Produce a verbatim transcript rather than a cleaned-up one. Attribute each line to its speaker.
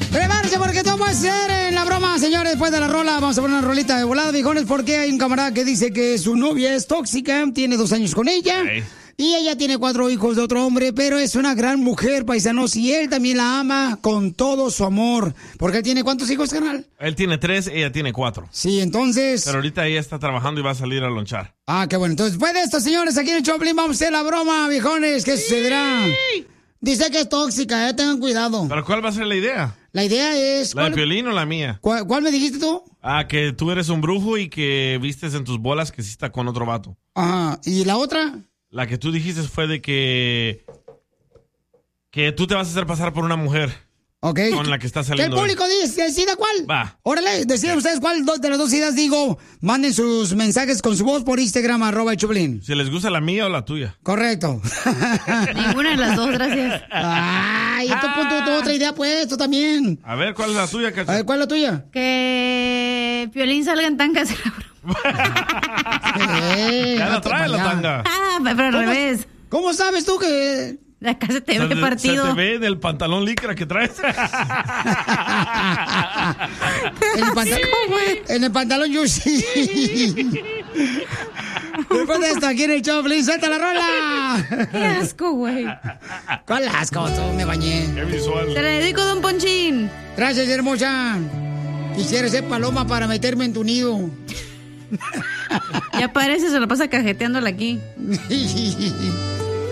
Speaker 1: Prepárense porque todo puede ser en la broma, señores. Después de la rola, vamos a poner una rolita de volada, viejones, porque hay un camarada que dice que su novia es tóxica, tiene dos años con ella. Okay. Y ella tiene cuatro hijos de otro hombre, pero es una gran mujer, paisanos, y él también la ama con todo su amor. Porque él tiene ¿cuántos hijos, carnal?
Speaker 2: Él tiene tres, ella tiene cuatro.
Speaker 1: Sí, entonces...
Speaker 2: Pero ahorita ella está trabajando y va a salir a lonchar.
Speaker 1: Ah, qué bueno. Entonces, después de esto, señores, aquí en el Choplin vamos a hacer la broma, viejones. ¿Qué sucederá? Dice que es tóxica, eh, tengan cuidado.
Speaker 2: ¿Pero cuál va a ser la idea?
Speaker 1: La idea es...
Speaker 2: ¿La de Piolín o la mía?
Speaker 1: ¿Cuál, ¿Cuál me dijiste tú?
Speaker 2: Ah, que tú eres un brujo y que vistes en tus bolas que sí está con otro vato.
Speaker 1: Ajá. ¿Y la otra?
Speaker 2: La que tú dijiste fue de que... Que tú te vas a hacer pasar por una mujer.
Speaker 1: Ok.
Speaker 2: Con la que está saliendo.
Speaker 1: Que el público dice, decida cuál.
Speaker 2: Va.
Speaker 1: Órale, deciden ustedes cuál de las dos ideas digo. Manden sus mensajes con su voz por Instagram, arroba el Choplin.
Speaker 2: Si les gusta la mía o la tuya.
Speaker 1: Correcto.
Speaker 3: Ninguna de las dos, gracias.
Speaker 1: Ay, esto punto tu otra idea, pues, tú también.
Speaker 2: A ver, ¿cuál es la tuya, Cacha?
Speaker 1: A ver, ¿cuál es la tuya?
Speaker 3: Que Piolín salga en tangas.
Speaker 1: eh,
Speaker 2: ya la trae la tanga.
Speaker 3: Ah, pero al revés.
Speaker 1: ¿Cómo sabes tú que...?
Speaker 3: Acá se te
Speaker 2: se
Speaker 3: ve
Speaker 2: te,
Speaker 3: partido.
Speaker 2: Se te ve en el pantalón licra que traes.
Speaker 1: en, el pantalón, en el pantalón yo sí. Después de esto, aquí en el Choplin, ¡suelta la rola!
Speaker 3: ¡Qué asco, güey!
Speaker 1: ¿Cuál asco? Tú me bañé.
Speaker 2: ¡Qué visual!
Speaker 3: Se le dedico, don Ponchín.
Speaker 1: Gracias, hermosa. Quisiera ser paloma para meterme en tu nido.
Speaker 3: Ya parece, se lo pasa cajeteándola aquí.